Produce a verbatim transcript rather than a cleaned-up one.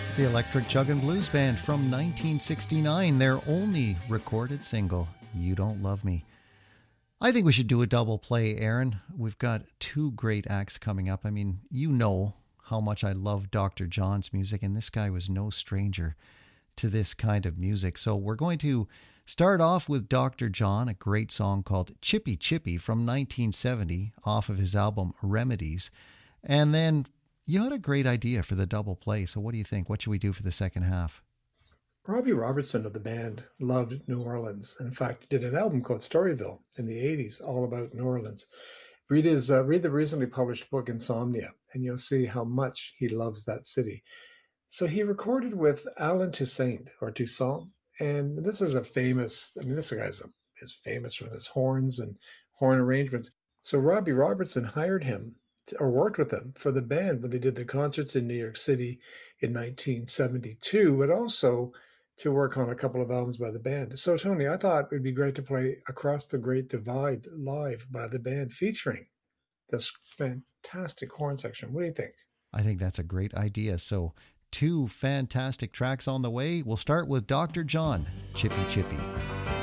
The Electric Jug and Blues Band from nineteen sixty-nine, their only recorded single, You Don't Love Me. I think we should do a double play, Aaron. We've got two great acts coming up. I mean, you know how much I love Doctor John's music, and this guy was no stranger to this kind of music. So we're going to start off with Doctor John, a great song called Chippy Chippy from nineteen seventy off of his album Remedies. And then you had a great idea for the double play. So what do you think? What should we do for the second half? Robbie Robertson of the band loved New Orleans. In fact, did an album called Storyville in the eighties, all about New Orleans. Read his uh, read the recently published book Insomnia, and you'll see how much he loves that city. So he recorded with Alan Toussaint or Toussaint, and this is a famous. I mean, this guy's a, is famous for his horns and horn arrangements. So Robbie Robertson hired him or worked with them for the band when they did the concerts in New York City in nineteen seventy-two, but also to work on a couple of albums by the band. So, Tony, I thought it would be great to play Across the Great Divide live by the band featuring this fantastic horn section. What do you think? I think that's a great idea. So, two fantastic tracks on the way. We'll start with Doctor John, Chippy Chippy.